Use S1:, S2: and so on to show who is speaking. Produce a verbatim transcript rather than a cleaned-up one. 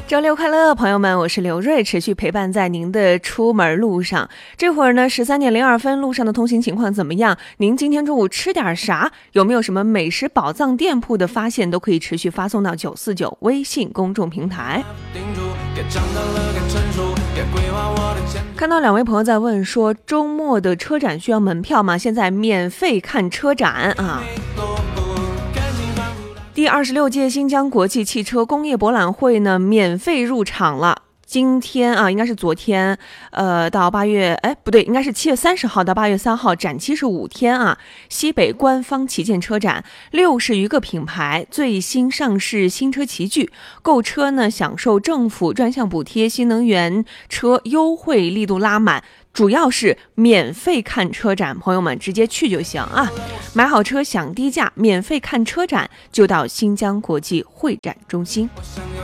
S1: 周六快乐，朋友们，我是刘瑞，持续陪伴在您的出门路上。这会儿呢，十三点零二分，路上的通行情况怎么样？您今天中午吃点啥？有没有什么美食宝藏店铺的发现？都可以持续发送到九四九微信公众平台。看到两位朋友在问说，周末的车展需要门票吗？现在免费看车展啊！第二十六届新疆国际汽车工业博览会呢，免费入场了。今天啊，应该是昨天，呃，到八月，哎，不对，应该是七月三十号到八月三号，展期是五天啊。西北官方旗舰车展，六十余个品牌最新上市新车齐聚，购车呢享受政府专项补贴，新能源车优惠力度拉满。主要是免费看车展，朋友们直接去就行啊！买好车享低价，免费看车展就到新疆国际会展中心。